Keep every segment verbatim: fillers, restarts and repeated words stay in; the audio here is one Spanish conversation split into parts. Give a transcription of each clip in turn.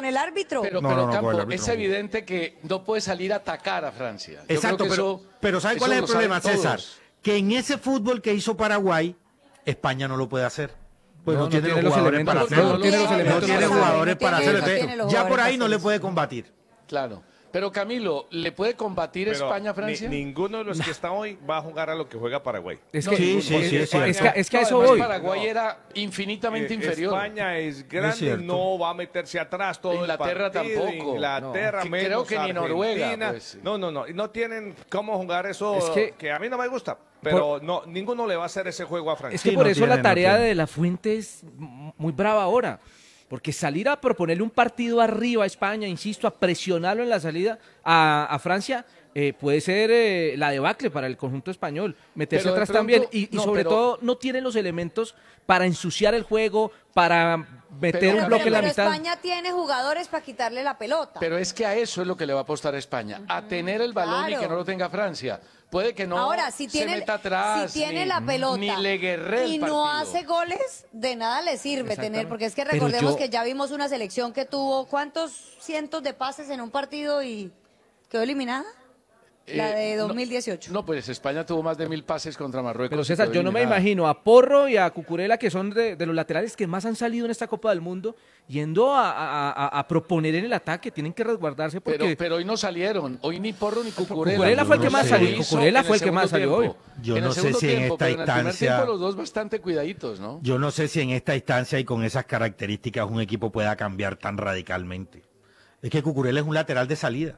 con el árbitro. Pero, No, pero no, no, Campo, con el árbitro es no. evidente que no puede salir a atacar a Francia. Yo Exacto, creo que pero, eso- pero ¿sabe eso cuál es el lo saben problema, César? todos. Que en ese fútbol que hizo Paraguay, España no lo puede hacer. Pues no, No, no tiene tiene los los jugadores elementos, para no, hacerlo. no tiene los No elementos tiene para hacerlo. jugadores No para tiene- hacerlo. no Entonces, tiene los ya por jugadores ahí no para le hacer puede eso. combatir. Claro. Pero Camilo, ¿le puede combatir Pero España a ni- Francia? ninguno de los que está hoy va a jugar a lo que juega Paraguay. Es No, que, sí, sí, es, sí, es es, cierto. que, es que a No, eso además voy. Paraguay No. era infinitamente Eh, inferior. España es grande, cierto. no va a meterse atrás todo Inglaterra el partido. tampoco. Inglaterra No. menos, Creo que ni Noruega, Argentina. pues, sí. No, no, no. Y no tienen cómo jugar eso Es que- que, a mí no me gusta. Pero no, ninguno le va a hacer ese juego a Francia. Es que Sí, por no eso tiene, la no tarea tiene. de la Fuente es m- muy brava ahora. Porque salir a proponerle un partido arriba a España, insisto, a presionarlo en la salida a, a Francia, eh, puede ser eh, la debacle para el conjunto español. Meterse Pero de atrás pronto- también. Y, y no, sobre pero- todo, no tiene los elementos para ensuciar el juego, para meter Pero, un Pero, bloque en la pero mitad. España tiene jugadores para quitarle la pelota. Pero es que a eso es lo que le va a apostar a España, a tener el balón y Claro. que no lo tenga Francia. Puede que no Ahora, si tiene, se meta atrás, si tiene ni, la pelota ni le guerre el y no partido. hace goles, de nada le sirve Exactamente. tener, porque es que Pero recordemos yo- que ya vimos una selección que tuvo cuántos cientos de pases en un partido y quedó eliminada. La Eh, de no- dos mil dieciocho. No, pues España tuvo más de mil pases contra Marruecos. Pero y César, quedó yo no me eliminada. imagino a Porro y a Cucurella, que son de, de los laterales que más han salido en esta Copa del Mundo, yendo a, a- a- a proponer en el ataque. Tienen que resguardarse porque... Pero, pero hoy no salieron, hoy ni Porro ni Cucurella. Cucurella fue el que Los más dos salió, se hizo Cucurella en fue el que más segundo salió tiempo. Yo En no el sé segundo si en tiempo, esta pero en el primer instancia- tiempo los dos bastante cuidaditos, ¿no? Yo no sé si en esta instancia y con esas características un equipo pueda cambiar tan radicalmente. Es que Cucurella es un lateral de salida.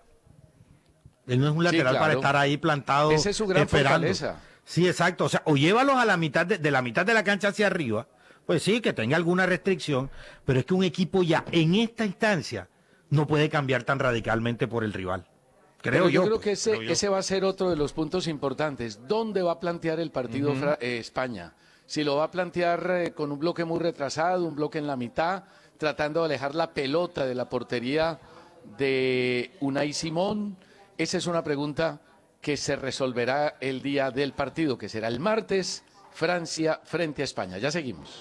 Él no es un Sí, lateral claro. para estar ahí plantado Esa es su gran esperando. fortaleza. Sí, exacto. O sea, o llévalos a la mitad de, de la mitad de la cancha hacia arriba, pues sí, que tenga alguna restricción, pero es que un equipo ya en esta instancia no puede cambiar tan radicalmente por el rival. Creo Pero yo. creo pues, que ese, creo yo. ese va a ser otro de los puntos importantes. ¿Dónde va a plantear el partido Fra- eh, España? Si lo va a plantear eh, con un bloque muy retrasado, un bloque en la mitad, tratando de alejar la pelota de la portería de Unai Simón. Esa es una pregunta que se resolverá el día del partido, que será el martes, Francia frente a España. Ya seguimos.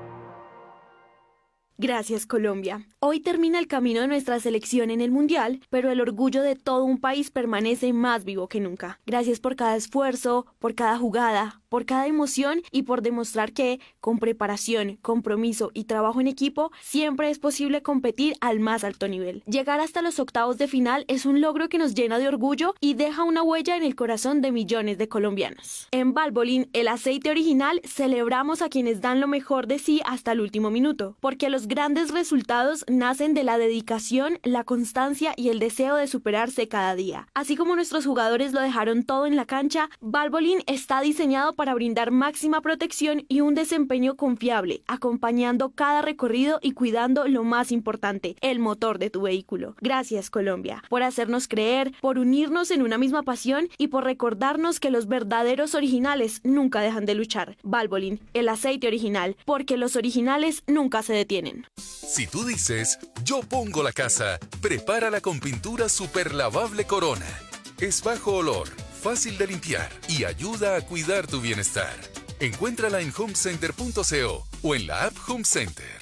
Gracias, Colombia. Hoy termina el camino de nuestra selección en el Mundial, pero el orgullo de todo un país permanece más vivo que nunca. Gracias por cada esfuerzo, por cada jugada, por cada emoción y por demostrar que, con preparación, compromiso y trabajo en equipo, siempre es posible competir al más alto nivel. Llegar hasta los octavos de final es un logro que nos llena de orgullo y deja una huella en el corazón de millones de colombianos. En Valvoline, el aceite original, celebramos a quienes dan lo mejor de sí hasta el último minuto, porque los grandes resultados nacen de la dedicación, la constancia y el deseo de superarse cada día. Así como nuestros jugadores lo dejaron todo en la cancha, Valvoline está diseñado para brindar máxima protección y un desempeño confiable, acompañando cada recorrido y cuidando lo más importante, el motor de tu vehículo. Gracias, Colombia, por hacernos creer, por unirnos en una misma pasión y por recordarnos que los verdaderos originales nunca dejan de luchar. Valvoline, el aceite original, porque los originales nunca se detienen. Si tú dices, yo pongo la casa, prepárala con pintura super lavable Corona. Es bajo olor, fácil de limpiar y ayuda a cuidar tu bienestar. Encuéntrala en home center punto co o en la app Home Center.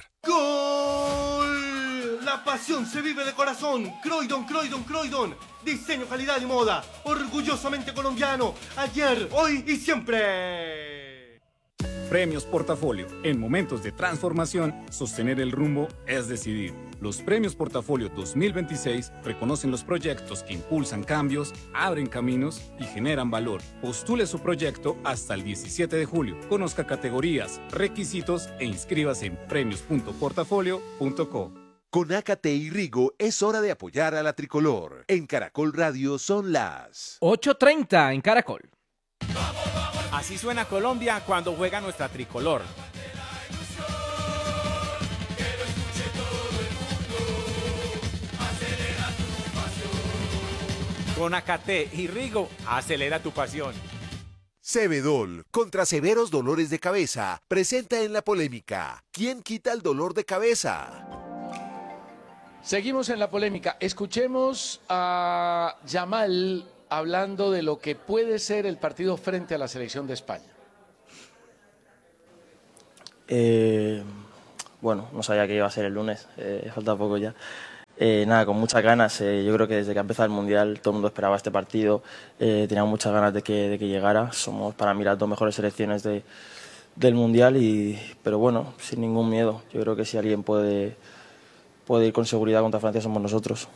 ¡Gol! La pasión se vive de corazón. Croydon, Croydon, Croydon. Diseño, calidad y moda. Orgullosamente colombiano. Ayer, hoy y siempre. Premios Portafolio. En momentos de transformación, sostener el rumbo es decidir. Los Premios Portafolio dos mil veintiséis reconocen los proyectos que impulsan cambios, abren caminos y generan valor. Postule su proyecto hasta el diecisiete de julio. Conozca categorías, requisitos e inscríbase en premios punto portafolio punto co. Con Acate y Rigo es hora de apoyar a la tricolor. En Caracol Radio son las ocho treinta en Caracol. Así suena Colombia cuando juega nuestra tricolor. Con Acate y Rigo, acelera tu pasión. Cebedol, contra severos dolores de cabeza, presenta en la polémica, ¿quién quita el dolor de cabeza? Seguimos en la polémica. Escuchemos a Yamal hablando de lo que puede ser el partido frente a la selección de España. Eh, bueno, no sabía que iba a ser el lunes, eh, falta poco ya. Eh, nada, con muchas ganas. Eh, yo creo que desde que ha empezado el Mundial todo el mundo esperaba este partido. Eh, teníamos muchas ganas de que, de que llegara. Somos para mí las dos mejores selecciones de, del Mundial, y, pero bueno, sin ningún miedo. Yo creo que si alguien puede, puede ir con seguridad contra Francia somos nosotros.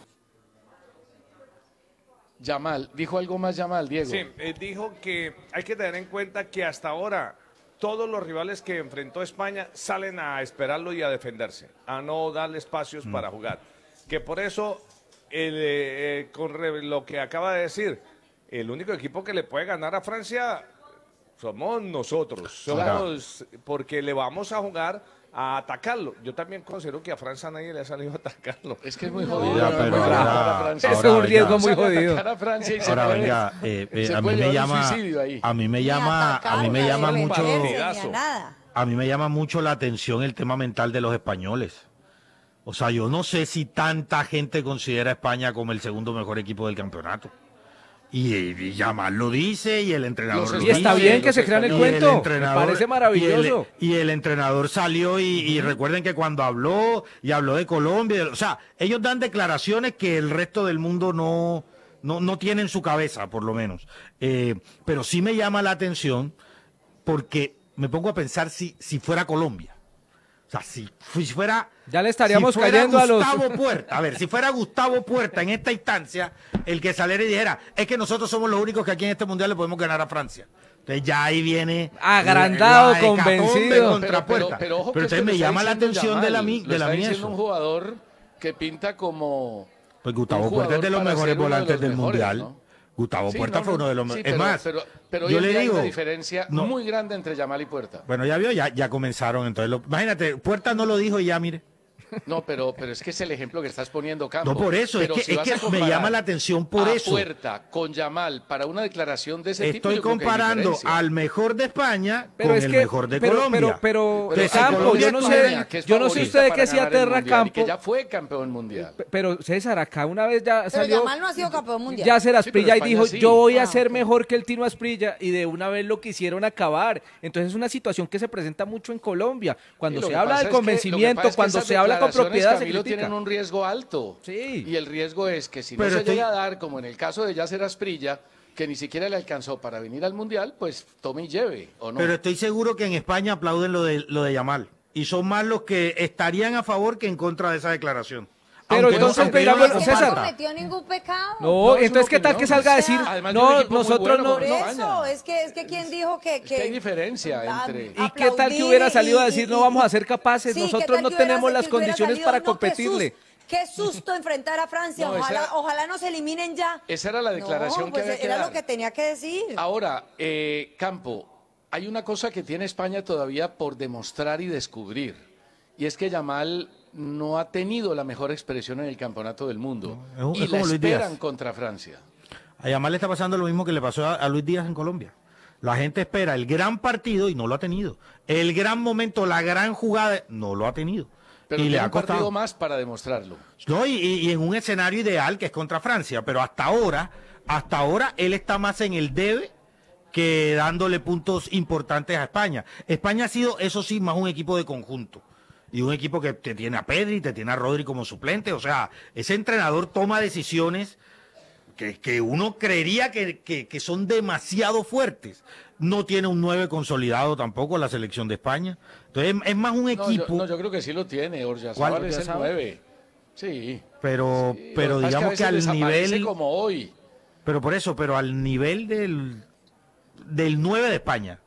Yamal, ¿dijo algo más Yamal, Diego? Sí, eh, dijo que hay que tener en cuenta que hasta ahora todos los rivales que enfrentó España salen a esperarlo y a defenderse, a no darle espacios mm. para jugar. Que por eso, el, eh, con lo que acaba de decir, el único equipo que le puede ganar a Francia somos nosotros, somos, porque le vamos a jugar a atacarlo. Yo también considero que a Francia nadie le ha salido a atacarlo. Es que es muy jodido. Ya, pero ahora, es un riesgo muy jodido. Ahora venga, eh, eh, a mí me llama, a mí me llama, a mí me llama mucho, a mí me llama mucho la atención el tema mental de los españoles. O sea, yo no sé si tanta gente considera a España como el segundo mejor equipo del campeonato. Y, y Yamal lo dice, y el entrenador lo y dice. está bien que se crean el cuento, me parece maravilloso. Y el, y el entrenador salió y, y recuerden que cuando habló, y habló de Colombia, o sea, ellos dan declaraciones que el resto del mundo no, no, no tiene en su cabeza, por lo menos. Eh, pero sí me llama la atención porque me pongo a pensar si, si fuera Colombia. O sea, si, si fuera... Ya le estaríamos si fuera cayendo Gustavo a los... Puerta, a ver, si fuera Gustavo Puerta en esta instancia, el que saliera y dijera, es que nosotros somos los únicos que aquí en este Mundial le podemos ganar a Francia. Entonces ya ahí viene... Agrandado, la, la convencido. Contra pero, Puerta. Pero, pero, ojo pero que entonces me llama la atención Yamal, de la, mi, lo de la está mía diciendo eso. un jugador que pinta como... Pues Gustavo Puerta es de los mejores volantes del mejores, Mundial. ¿no? Gustavo Sí, Puerta no, fue no, uno de los sí, mejores. pero, Es más, pero, pero yo hoy le hay digo... una diferencia no, muy grande entre Yamal y Puerta. Bueno, ya vio, ya, ya comenzaron. Entonces, lo, imagínate, Puerta no lo dijo y ya, mire. No, pero, pero es que es el ejemplo que estás poniendo, Campos. No, por eso, pero es que, si es que me llama la atención por a eso. Puerta con Yamal para una declaración de ese Estoy tipo. Estoy comparando al mejor de España pero con es el que, mejor de pero, Colombia. Pero, pero, pero Campo, yo no sé, yo no sé usted de qué se aterra Campo. Que ya fue campeón mundial. Pero César, acá una vez ya pero salió. Yamal no ha sido campeón mundial. Ya se Asprilla sí, y dijo, sí. yo voy a ah, ser okay. mejor que el Tino Asprilla, y de una vez lo quisieron acabar. Entonces es una situación que se presenta mucho en Colombia. Cuando se habla del convencimiento, cuando se habla con propiedad, se critica. Tienen un riesgo alto. Sí. Y el riesgo es que si no Pero se estoy... llega a dar, como en el caso de Yasser Asprilla, que ni siquiera le alcanzó para venir al Mundial, pues tome y lleve, ¿o no? Pero estoy seguro que en España aplauden lo de, lo de Yamal. Y son más los que estarían a favor que en contra de esa declaración. Pero aunque entonces, no, pero no no, César. No cometió ningún pecado. No, No, es entonces, una ¿qué tal que opinión. salga a decir? Además de un No, equipo muy nosotros bueno no. Por por no- eso, es que, es que quien dijo que... Es que hay diferencia a- entre... ¿Y qué tal que hubiera salido a decir, y- no vamos a ser capaces? Sí, ¿qué Nosotros tal no que hubiera- tenemos las que hubiera condiciones salido? para No, qué competirle. sus- Qué susto enfrentar a Francia. No, ojalá, esa- ojalá nos eliminen ya. Esa era la declaración no, que pues había que era dar. lo que tenía que decir. Ahora, eh, Campo, hay una cosa que tiene España todavía por demostrar y descubrir, y es que Yamal no ha tenido la mejor expresión en el campeonato del mundo, No, es- y es la como Luis esperan Díaz. contra Francia. A Yamal le está pasando lo mismo que le pasó a, a Luis Díaz en Colombia. La gente espera el gran partido y no lo ha tenido. El gran momento, la gran jugada, no lo ha tenido. Pero y tiene le ha un partido costado. más para demostrarlo. No, y, y- y en un escenario ideal que es contra Francia, pero hasta ahora, hasta ahora él está más en el debe que dándole puntos importantes a España. España ha sido, eso sí, más un equipo de conjunto. Y un equipo que te tiene a Pedri, te tiene a Rodri como suplente. O sea, ese entrenador toma decisiones que, que uno creería que, que, que son demasiado fuertes. No tiene un nueve consolidado tampoco la selección de España. Entonces es, es más un No, equipo. yo, no, yo creo que sí lo tiene, Orjazábal ¿Cuál? es el ¿Orjazábal? nueve. Sí. pero, Sí, pero lo que pasa es digamos a que, veces al desaparece nivel. como hoy. Pero por eso, pero al nivel del, del nueve de España.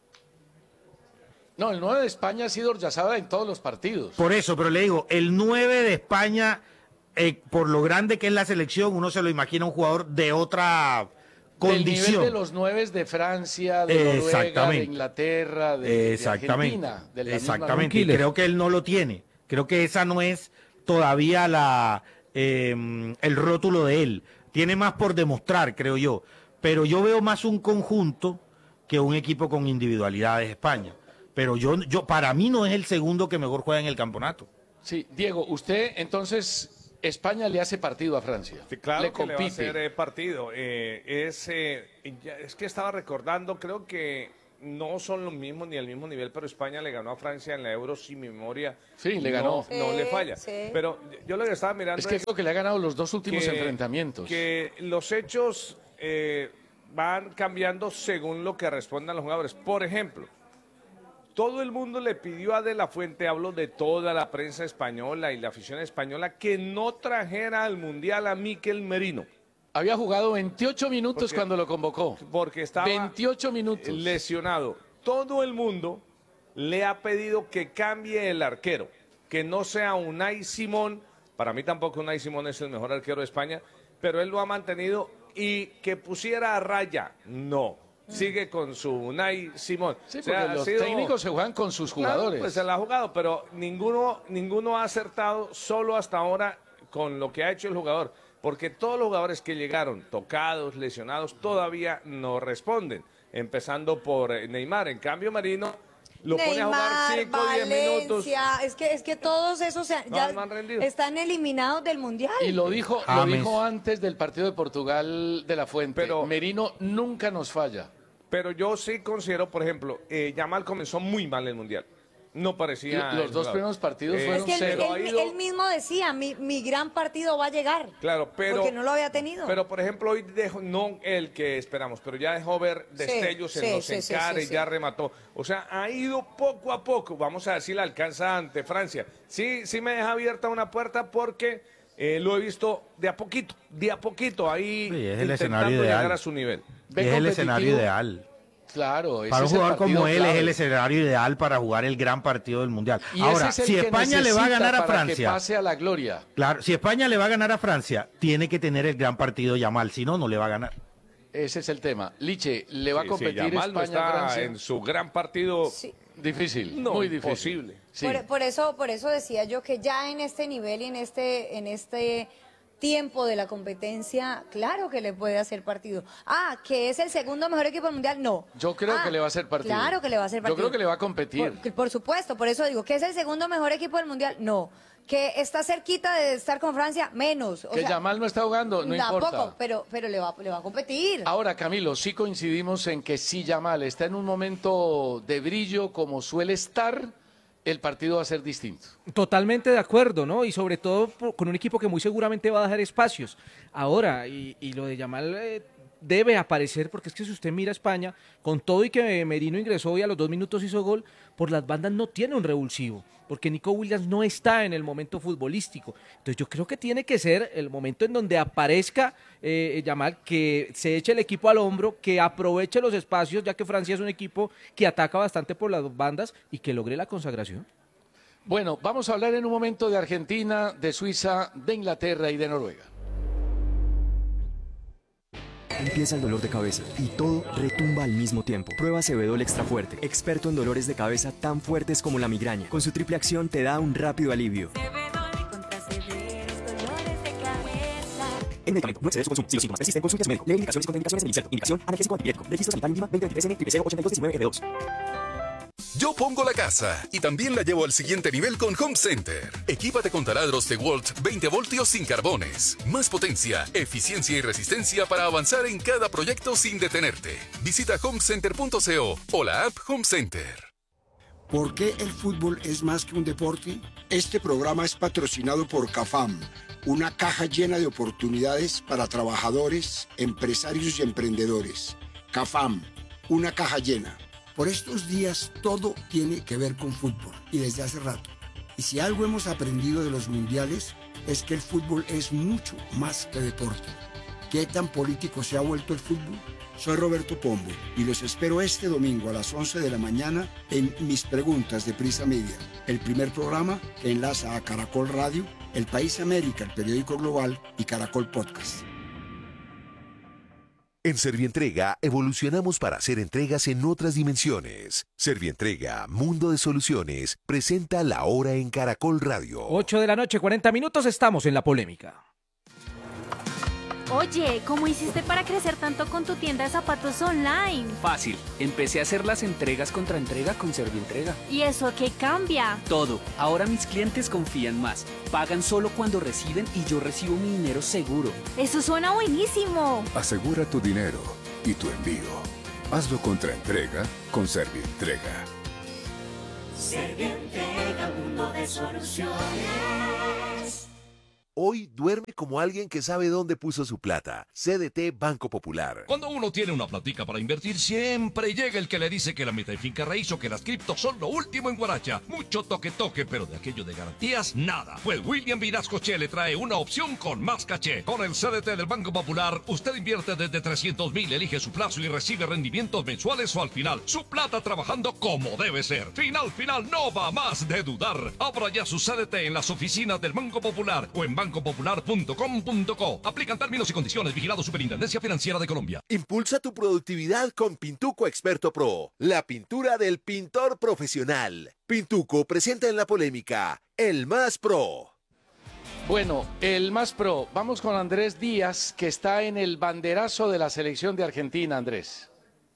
No, el nueve de España ha sido Orjazábal en todos los partidos. Por eso, pero le digo, el nueve de España, eh, por lo grande que es la selección, uno se lo imagina un jugador de otra Del condición. nivel de los nueve de Francia, de Noruega, de Exactamente. Inglaterra, de, de Exactamente. Argentina. De la misma Exactamente. Y Killer. creo que él no lo tiene. Creo que esa no es todavía la eh, el rótulo de él. Tiene más por demostrar, creo yo. Pero yo veo más un conjunto que un equipo con individualidades España. Pero yo, yo, para mí no es el segundo que mejor juega en el campeonato. Sí, Diego, usted entonces, España le hace partido a Francia. Sí, claro le que le va a compite. hacer eh, partido. Eh, es, eh, ya- es que estaba recordando, creo que no son los mismos ni el mismo nivel, pero España le ganó a Francia en la Euro, si mi memoria Sí, le no, ganó. no le falla. Sí. Pero yo lo que estaba mirando Es que creo que le ha ganado los dos últimos que- enfrentamientos. que los hechos eh, van cambiando según lo que respondan los jugadores. Por ejemplo, todo el mundo le pidió a De La Fuente, hablo de toda la prensa española y la afición española, que no trajera al Mundial a Mikel Merino. Había jugado veintiocho minutos Porque- cuando lo convocó. Porque estaba veintiocho minutos. lesionado. Todo el mundo le ha pedido que cambie el arquero, que no sea Unai Simón. Para mí tampoco Unai Simón es el mejor arquero de España, pero él lo ha mantenido, y que pusiera a Raya. No. Sigue con su Unai Simón. Sí, O sea, porque ha los sido- técnicos se juegan con sus Claro, jugadores. pues se la ha jugado, pero ninguno, ninguno ha acertado, solo hasta ahora con lo que ha hecho el jugador. Porque todos los jugadores que llegaron tocados, lesionados, todavía no responden. Empezando por eh, Neymar. En cambio, Marino lo pone a jugar cinco o diez minutos. Valencia, es que, es que todos esos se- No, ya no han rendido. están eliminados del Mundial. Y lo dijo, lo James. dijo antes del partido de Portugal de La Fuente. Pero- Merino nunca nos falla. Pero yo sí considero, por ejemplo, eh, Yamal comenzó muy mal el Mundial. No parecía... Los el dos jugador. primeros partidos Eh, fueron Es que él, cero. ha él- ido- él mismo decía, mi, mi gran partido va a llegar. Claro, pero... Porque no lo había tenido. Pero, por ejemplo, hoy dejó, no el que esperamos, pero ya dejó ver destellos Sí, en sí, los sí, sí, encares, sí, sí. ya remató. O sea, ha ido poco a poco. Vamos a ver si la alcanza ante Francia. Sí, sí me deja abierta una puerta porque eh, lo he visto de a poquito, de a poquito, ahí Sí, es el intentando escenario ideal. llegar a su nivel. Ve es el competitivo. escenario ideal. Claro, ese Para un es el jugador como partido él clave. es el escenario ideal para jugar el gran partido del Mundial. Y Ahora, ese es el si que España le va a necesita ganar a para Francia, que pase a la gloria. claro, si España le va a ganar a Francia, tiene que tener el gran partido Yamal, si no, no le va a ganar. Ese es el tema. Liche, ¿le va Sí, a competir sí, Yamal no España a está Francia? en su gran partido. Sí. Difícil, No, muy difícil. imposible. Sí. Por, por eso, por eso decía yo que ya en este nivel y en este, en este tiempo de la competencia, claro que le puede hacer partido. Ah, que es el segundo mejor equipo del mundial, no. Yo creo Ah, que le va a hacer partido. Claro que le va a hacer partido. Yo creo que le va a competir. Por, por supuesto, por eso digo, que es el segundo mejor equipo del mundial, no. Que está cerquita de estar con Francia, menos. O que sea, Yamal no está jugando, no tampoco, importa. pero, pero le va, le va a competir. Ahora, Camilo, sí coincidimos en que si Yamal está en un momento de brillo como suele estar, el partido va a ser distinto. Totalmente de acuerdo, ¿no? Y sobre todo por- con un equipo que muy seguramente va a dejar espacios. Ahora, y, y lo de Yamal eh, debe aparecer, porque es que si usted mira a España, con todo y que Merino ingresó y a los dos minutos hizo gol, por las bandas no tiene un revulsivo, porque Nico Williams no está en el momento futbolístico. Entonces yo creo que tiene que ser el momento en donde aparezca eh, Yamal, que se eche el equipo al hombro, que aproveche los espacios, ya que Francia es un equipo que ataca bastante por las bandas y que logre la consagración. Bueno, vamos a hablar en un momento de Argentina, de Suiza, de Inglaterra y de Noruega. Empieza el dolor de cabeza y todo retumba al mismo tiempo. Prueba Cebedol Extra Fuerte, experto en dolores de cabeza tan fuertes como la migraña. Con su triple acción te da un rápido alivio. El medicamento no excede su consumo. Si los síntomas persisten, consulte a su médico. Lee indicaciones y contraindicaciones del inserto. Indicación analgésico antipirético. Registro sanitario mínima veinte veintitrés N cero ochenta y dos diecinueve G dos. Yo pongo la casa y también la llevo al siguiente nivel con Home Center. Equípate con taladros DeWalt veinte voltios sin carbones. Más potencia, eficiencia y resistencia para avanzar en cada proyecto sin detenerte. Visita home center punto co o la app Home Center. ¿Por qué el fútbol es más que un deporte? Este programa es patrocinado por CAFAM, una caja llena de oportunidades para trabajadores, empresarios y emprendedores. CAFAM, una caja llena. Por estos días todo tiene que ver con fútbol y desde hace rato. Y si algo hemos aprendido de los mundiales es que el fútbol es mucho más que deporte. ¿Qué tan político se ha vuelto el fútbol? Soy Roberto Pombo y los espero este domingo a las once de la mañana en Mis Preguntas de Prisa Media, el primer programa que enlaza a Caracol Radio, El País América, el periódico global y Caracol Podcast. En Servientrega evolucionamos para hacer entregas en otras dimensiones. Servientrega, Mundo de Soluciones, presenta La Hora en Caracol Radio. ocho de la noche, cuarenta minutos, estamos en la polémica. Oye, ¿cómo hiciste para crecer tanto con tu tienda de zapatos online? Fácil, empecé a hacer las entregas contra entrega con Servientrega. ¿Y eso qué cambia? Todo, ahora mis clientes confían más, pagan solo cuando reciben y yo recibo mi dinero seguro. Eso suena buenísimo. Asegura tu dinero y tu envío. Hazlo contra entrega con Servientrega. Servientrega, mundo de soluciones. Hoy duerme como alguien que sabe dónde puso su plata. C D T Banco Popular. Cuando uno tiene una platica para invertir, siempre llega el que le dice que la meta de finca raíz o que las criptos son lo último en Guaracha. Mucho toque toque, pero de aquello de garantías, nada. Pues William Vinascoche le trae una opción con más caché. Con el C D T del Banco Popular, usted invierte desde trescientos mil, elige su plazo y recibe rendimientos mensuales o al final. Su plata trabajando como debe ser. Final, final, no va más de dudar. Abra ya su C D T en las oficinas del Banco Popular o en banco popular punto com punto co. Aplican términos y condiciones. Vigilado Superintendencia Financiera de Colombia. Impulsa tu productividad con Pintuco Experto Pro, la pintura del pintor profesional. Pintuco presenta en la polémica el más pro. Bueno, el más pro. Vamos con Andrés Díaz, que está en el banderazo de la selección de Argentina. Andrés.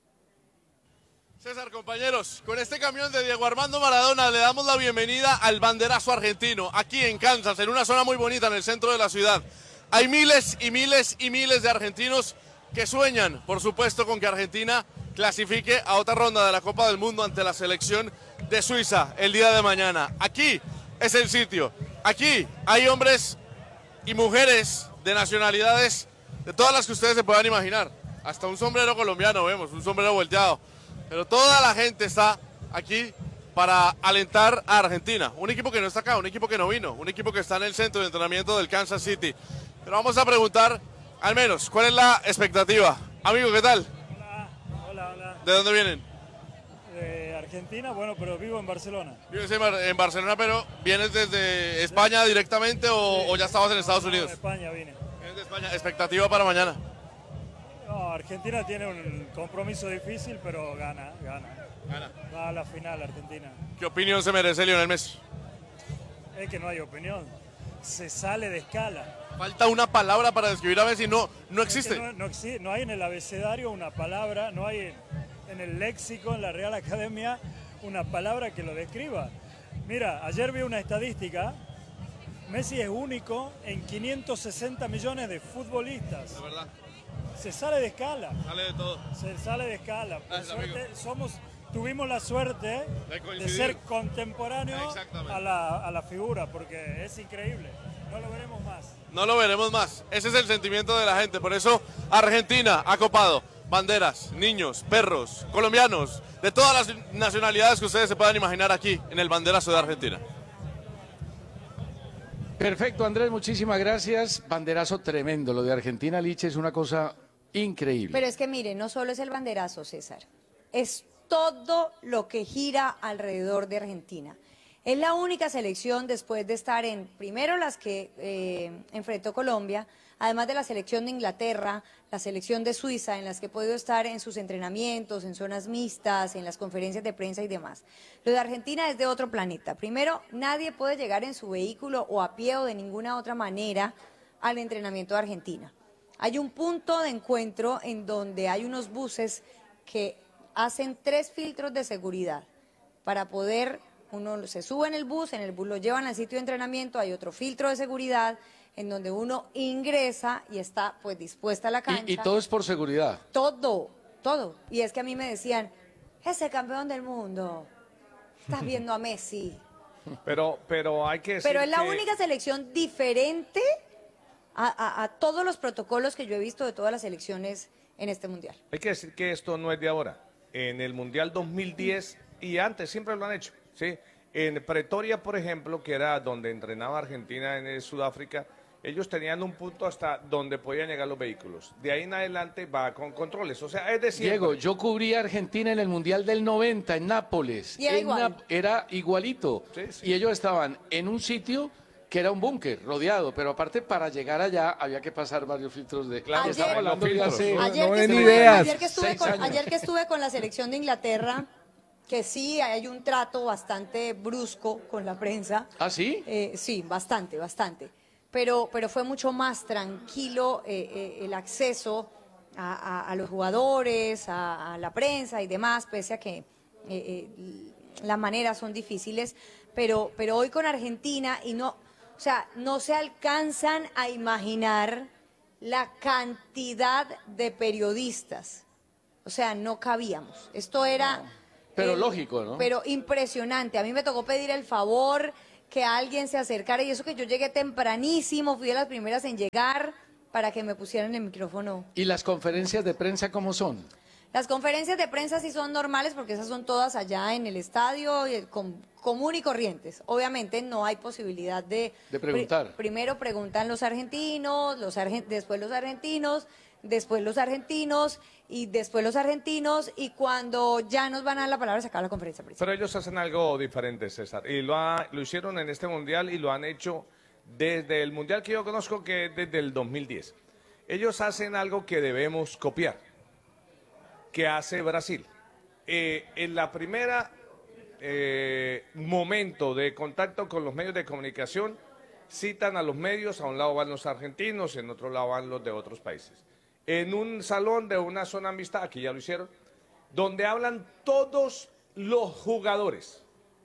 César, compañeros, con este camión de Diego Armando Maradona le damos la bienvenida al banderazo argentino, aquí en Kansas, en una zona muy bonita en el centro de la ciudad. Hay miles y miles y miles de argentinos que sueñan, por supuesto, con que Argentina clasifique a otra ronda de la Copa del Mundo ante la selección de Suiza el día de mañana. Aquí es el sitio, aquí hay hombres y mujeres de nacionalidades, de todas las que ustedes se puedan imaginar. Hasta un sombrero colombiano vemos, un sombrero volteado. Pero toda la gente está aquí para alentar a Argentina. Un equipo que no está acá, un equipo que no vino, un equipo que está en el centro de entrenamiento del Kansas City. Pero vamos a preguntar, al menos, ¿cuál es la expectativa? Amigo, ¿qué tal? Hola, hola, hola. ¿De dónde vienen? De Argentina, bueno, pero vivo en Barcelona. Vives en, Bar en Barcelona, pero ¿vienes desde España directamente o, sí, o ya estabas en Estados Unidos? De España vine. ¿Vienes de España? ¿Expectativa para mañana? No, Argentina tiene un compromiso difícil, pero gana, gana. Gana. Va a la final Argentina. ¿Qué opinión se merece Lionel Messi? Es que no hay opinión. Se sale de escala. Falta una palabra para describir a Messi, no, no existe. Es que no, no, existe. No hay en el abecedario una palabra, no hay en, en el léxico, en la Real Academia, una palabra que lo describa. Mira, ayer vi una estadística. Messi es único en quinientos sesenta millones de futbolistas. De verdad. Se sale de escala. Sale de todo. Se sale de escala. Por Gracias, suerte, amigo. somos, tuvimos la suerte de, de ser contemporáneos a la, a la figura, porque es increíble. No lo veremos más. No lo veremos más. Ese es el sentimiento de la gente. Por eso Argentina ha copado banderas, niños, perros, colombianos, de todas las nacionalidades que ustedes se puedan imaginar aquí en el banderazo de Argentina. Perfecto, Andrés, muchísimas gracias. Banderazo tremendo. Lo de Argentina, Liche, es una cosa increíble. Pero es que mire, no solo es el banderazo, César, es todo lo que gira alrededor de Argentina. Es la única selección después de estar en, primero las que eh, enfrentó Colombia, además de la selección de Inglaterra, la selección de Suiza, en las que he podido estar en sus entrenamientos, en zonas mixtas, en las conferencias de prensa y demás. Lo de Argentina es de otro planeta. Primero, nadie puede llegar en su vehículo o a pie o de ninguna otra manera al entrenamiento de Argentina. Hay un punto de encuentro en donde hay unos buses que hacen tres filtros de seguridad para poder, uno se sube en el bus, en el bus lo llevan al sitio de entrenamiento, hay otro filtro de seguridad en donde uno ingresa y está pues dispuesta a la cancha. Y, y todo es por seguridad. Todo, todo. Y es que a mí me decían, ese campeón del mundo, estás viendo a Messi. Pero, pero hay que decir Pero es la que... única selección diferente a, a, a todos los protocolos que yo he visto de todas las selecciones en este Mundial. Hay que decir que esto no es de ahora. En el Mundial dos mil diez y antes siempre lo han hecho, ¿sí? En Pretoria, por ejemplo, que era donde entrenaba Argentina en Sudáfrica, ellos tenían un punto hasta donde podían llegar los vehículos. De ahí en adelante va con controles. O sea, es decir... Diego, yo cubrí a Argentina en el Mundial del noventa en Nápoles. Y era En igual. Náp- era igualito. Sí, sí. Y ellos estaban en un sitio que era un búnker, rodeado, pero aparte para llegar allá había que pasar varios filtros de... Claro, Ayer- estamos hablando de hace Ayer, no que den estuve, ideas. ayer que estuve Seis con, años. ayer que estuve con la selección de Inglaterra, que sí hay un trato bastante brusco con la prensa. ¿Ah, sí? Eh, sí, bastante, bastante. Pero, pero fue mucho más tranquilo eh, eh, el acceso a, a- a los jugadores, a, a la prensa y demás, pese a que eh, eh, las maneras son difíciles. Pero, pero hoy con Argentina, y no, o sea, no se alcanzan a imaginar la cantidad de periodistas. O O sea, no cabíamos. Esto era... Pero eh, lógico, ¿no? Pero impresionante. A mí me tocó pedir el favor que alguien se acercara y eso que yo llegué tempranísimo, fui de las primeras en llegar para que me pusieran el micrófono. ¿Y las conferencias de prensa cómo son? Las conferencias de prensa sí son normales porque esas son todas allá en el estadio, y com- común y corrientes. Obviamente no hay posibilidad de... De preguntar. pri- primero preguntan los argentinos, los argen- después los argentinos, después los argentinos y después los argentinos y cuando ya nos van a dar la palabra se acaba la conferencia de prensa. Pero ellos hacen algo diferente, César, y lo, ha- lo hicieron en este Mundial y lo han hecho desde el Mundial que yo conozco, que es desde el dos mil diez. Ellos hacen algo que debemos copiar, que hace Brasil. Eh, en la primera eh, momento de contacto con los medios de comunicación, citan a los medios, a un lado van los argentinos, en otro lado van los de otros países. En un salón de una zona mixta, aquí ya lo hicieron, donde hablan todos los jugadores.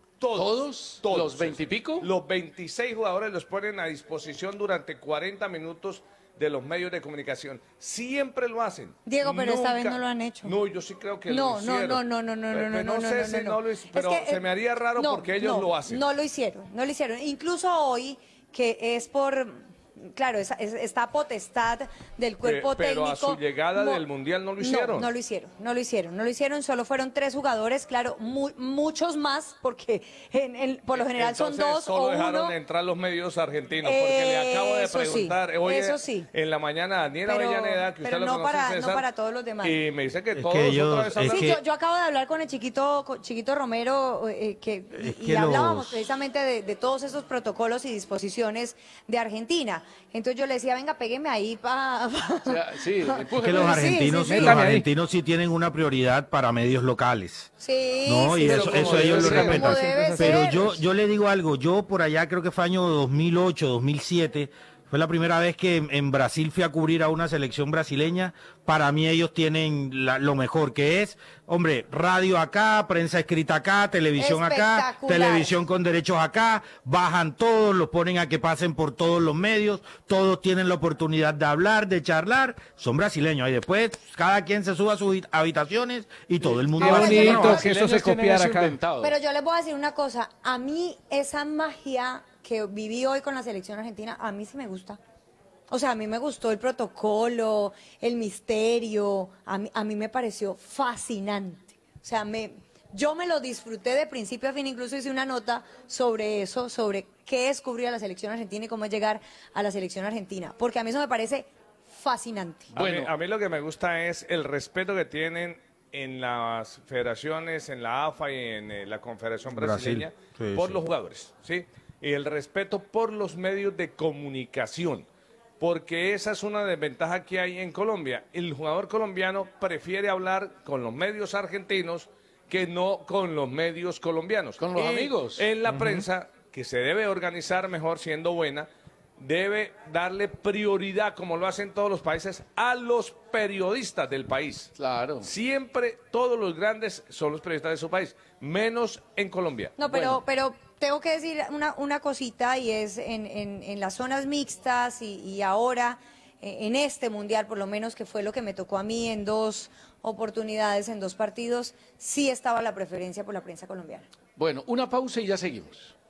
Todos, ¿Todos? ¿Los veintipico? Los veintiséis jugadores los ponen a disposición durante cuarenta minutos de los medios de comunicación. Siempre lo hacen. Diego, pero esta vez Nunca- no lo han hecho. No, yo sí creo que No, lo no, hicieron. no, no, no, no, Pero- no, pero no, no, sé no, si no, no no. lo hic- Es pero que, se eh, me haría raro no, porque ellos no, lo hacen. No lo hicieron, no lo hicieron. Incluso hoy, que es por, claro, es, es- está potestad del cuerpo Pe- pero técnico. a su llegada no- del Mundial no lo No, hicieron. no lo hicieron, no lo hicieron, no lo hicieron. Solo fueron tres jugadores, claro, mu- muchos más, porque en- en- por lo general son Entonces, dos solo o dejaron uno. entrar los medios argentinos, porque le acabo de Eso sí, preguntar hoy eso eh, sí. en la mañana a Daniela Pero- Avellaneda, que usted pero lo no conoce, para- no César, para todos los demás. y me dice que Es todos que ellos- otra vez es hablan. Sí, que- yo, yo acabo de hablar con el chiquito, con chiquito Romero, eh, que, y, Es y que hablábamos los- precisamente de, de todos esos protocolos y disposiciones de Argentina. Entonces yo le decía, venga, pégueme ahí para... O sea, sí, Es que los argentinos, sí, sí. los argentinos sí tienen una prioridad para medios locales. Sí, No, y sí, eso, sí, eso como ellos lo debe ser, respetan. como debe Pero ser. yo, yo le digo algo, yo por allá creo que fue año dos mil ocho, dos mil siete, fue la primera vez que en, en Brasil fui a cubrir a una selección brasileña. Para mí ellos tienen la- lo mejor que es, hombre, radio acá, prensa escrita acá, televisión acá, Espectacular. televisión con derechos acá, bajan todos, los ponen a que pasen por todos los medios, todos tienen la oportunidad de hablar, de charlar, son brasileños. Y después cada quien se sube a sus habitaciones y todo el mundo... Qué Ahora, yo le- bonito los que eso se brasileños tienen copiara eso acá. inventado. Pero yo les voy a decir una cosa, a mí esa magia que viví hoy con la selección argentina, a mí sí me gusta. O sea, a mí me gustó el protocolo, el misterio, a mí, a mí me pareció fascinante. O sea, me, yo me lo disfruté de principio a fin, incluso hice una nota sobre eso, sobre qué es cubrir a la selección argentina y cómo es llegar a la selección argentina, porque a mí eso me parece fascinante. A, mí, Bueno. a mí lo que me gusta es el respeto que tienen en las federaciones, en la A F A y en eh, la Confederación Brasil. Brasileña Sí, por sí. los jugadores, ¿sí? Y el respeto por los medios de comunicación, porque esa es una desventaja que hay en Colombia. El jugador colombiano prefiere hablar con los medios argentinos que no con los medios colombianos. Con los Y amigos. En la prensa, que se debe organizar mejor siendo buena, debe darle prioridad, como lo hacen todos los países, a los periodistas del país. Claro. Siempre todos los grandes son los periodistas de su país, menos en Colombia. No, pero, Bueno. pero tengo que decir una, una cosita y es en, en, en las zonas mixtas y, y ahora eh, en este mundial, por lo menos que fue lo que me tocó a mí en dos oportunidades, en dos partidos, sí estaba la preferencia por la prensa colombiana. Bueno, una pausa y ya seguimos.